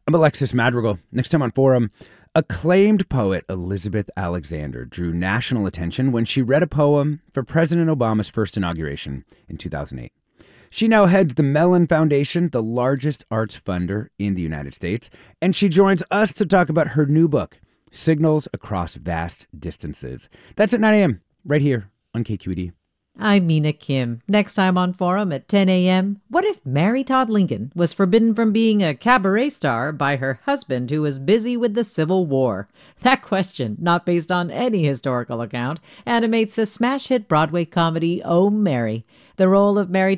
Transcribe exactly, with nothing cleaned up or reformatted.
I'm Alexis Madrigal. Next time on Forum, acclaimed poet Elizabeth Alexander drew national attention when she read a poem for President Obama's first inauguration in two thousand eight. She now heads the Mellon Foundation, the largest arts funder in the United States, and she joins us to talk about her new book, Signals Across Vast Distances. That's at nine a.m. right here on K Q E D. I'm Mina Kim. Next time on Forum at ten a.m., what if Mary Todd Lincoln was forbidden from being a cabaret star by her husband who was busy with the Civil War? That question, not based on any historical account, animates the smash hit Broadway comedy Oh, Mary. The role of Mary